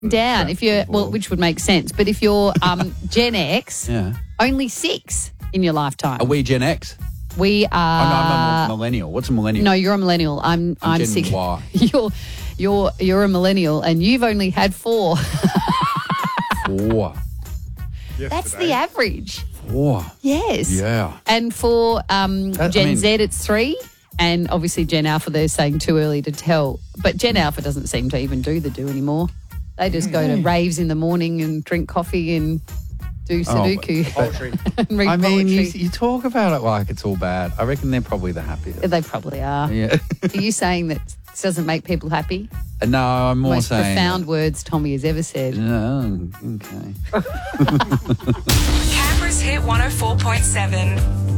down. If you're, which would make sense. But if you're Gen X, Yeah. only 6 in your lifetime. Are we Gen X? We Oh, no, are. I'm a millennial. What's a millennial? No, you're a millennial. I'm Gen 6. Y. You're a millennial, and you've only had 4. 4. That's the average. 4. Yes. Yeah. And for Gen Z, it's 3. And obviously Gen Alpha, they're saying too early to tell. But Gen Alpha doesn't seem to even do the do anymore. They just go to raves in the morning and drink coffee and do Sudoku. Poetry. and read I mean, poetry. you talk about it like it's all bad. I reckon they're probably the happiest. They probably are. Yeah. Are you saying that this doesn't make people happy? No, I'm more Most saying... profound words Tommy has ever said. Oh, okay. Canberra's Hit 104.7.